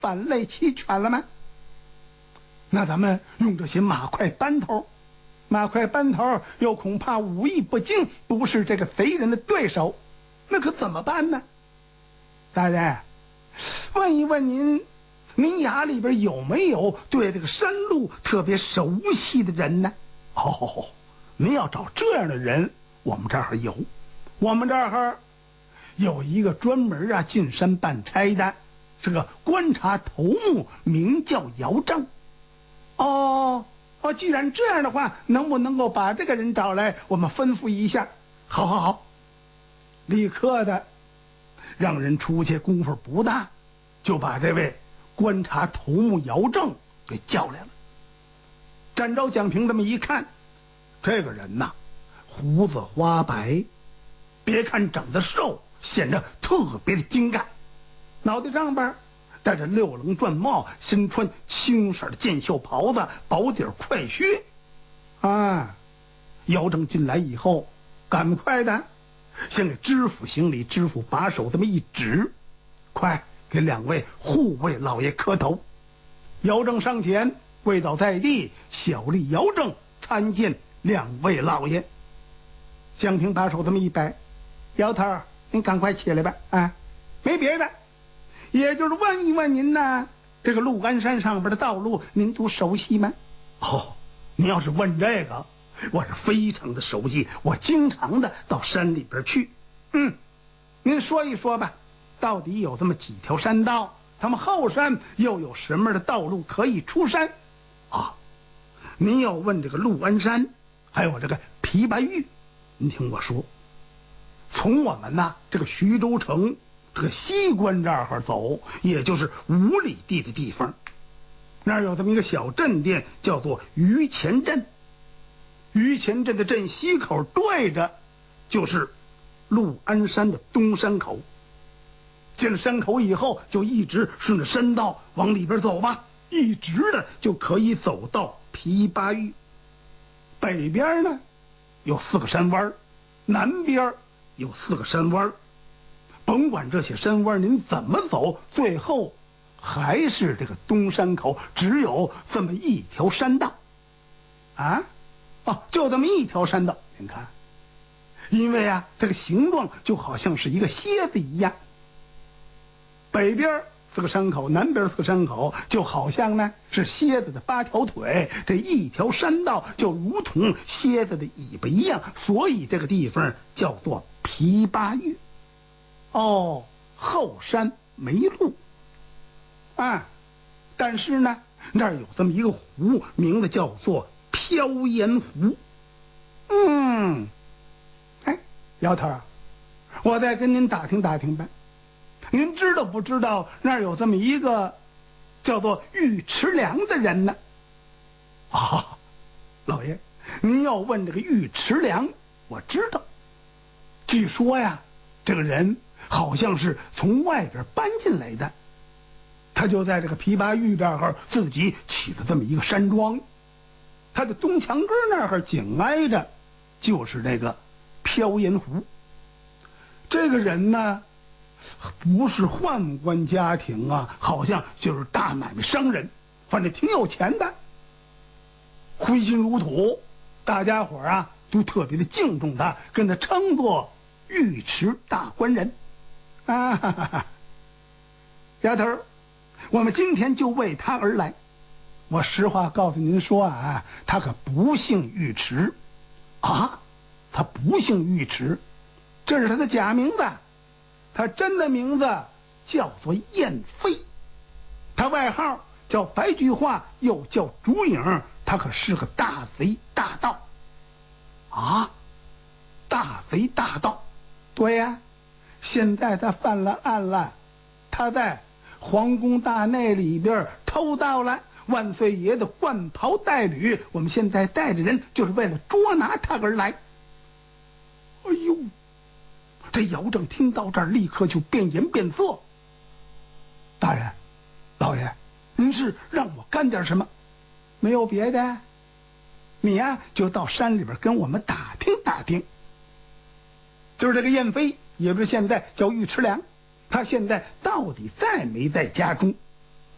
板类齐全了吗？那咱们用这些马快班头，马快班头又恐怕武艺不精，不是这个贼人的对手，那可怎么办呢？大人，问一问您衙里边有没有对这个山路特别熟悉的人呢？哦，您要找这样的人，我们这儿有，我们这儿有一个专门进山办差的，是个观察头目，名叫姚正。既然这样的话，能不能够把这个人找来，我们吩咐一下？好，立刻的让人出去，功夫不大，就把这位观察头目姚正给叫来了。展昭蒋平这么一看，这个人呐，胡子花白，别看长得瘦，显得特别的精干，脑袋上边戴着六棱转帽，身穿青色的箭袖袍子，薄底快靴。姚正进来以后，赶快的先给知府行礼，知府把手这么一指，快给两位护卫老爷磕头。姚正上前跪倒在地，小吏姚正参见两位老爷。蒋平把手这么一摆，姚头，您赶快起来吧，没别的，也就是问一问您呢，这个鹿鞍山上边的道路您都熟悉吗？您要是问这个，我是非常的熟悉，我经常的到山里边去。您说一说吧，到底有这么几条山道，他们后山又有什么样的道路可以出山？您要问这个鹿鞍山，还有这个琵琶峪，您听我说，从我们这个徐州城这个西关这儿走，也就是5里地的地方，那儿有这么一个小镇店，叫做榆钱镇。榆钱镇的镇西口对着就是鹿鞍山的东山口。进了山口以后，就一直顺着山道往里边走吧，一直的就可以走到琵琶峪。北边呢有4个山湾，南边有4个山湾，甭管这些山湾您怎么走，最后还是这个东山口，只有这么一条山道。就这么一条山道。您看，因为这个形状就好像是一个蝎子一样，北边4个山口，南边4个山口，就好像呢是蝎子的8条腿，这一条山道就如同蝎子的尾巴一样，所以这个地方叫做琵琶峪。后山没路但是呢那儿有这么一个湖，名字叫做飘烟湖。姚头，我再跟您打听打听呗，您知道不知道那儿有这么一个叫做尉迟良的人呢？老爷，您要问这个尉迟良，我知道，据说这个人好像是从外边搬进来的，他就在这个琵琶峪这儿自己起了这么一个山庄，他的东墙根那儿紧挨着就是这个飘烟湖。这个人呢不是宦官家庭好像就是大买卖商人，反正挺有钱的，挥金如土，大家伙都特别的敬重他，跟他称作尉迟大官人。丫头，我们今天就为他而来。我实话告诉您说他可不姓尉迟他不姓尉迟，这是他的假名字，他真的名字叫做燕飞，他外号叫白菊花，又叫竹影，他可是个大贼大盗。大贼大盗，对呀，现在他犯了案了，他在皇宫大内里边偷盗了万岁爷的冠袍带履，我们现在带着人就是为了捉拿他而来。这姚正听到这儿，立刻就变颜变色。大人，老爷，您是让我干点什么？没有别的，你就到山里边跟我们打听打听。就是这个燕飞，也不是现在叫尉迟良，他现在到底在没在家中？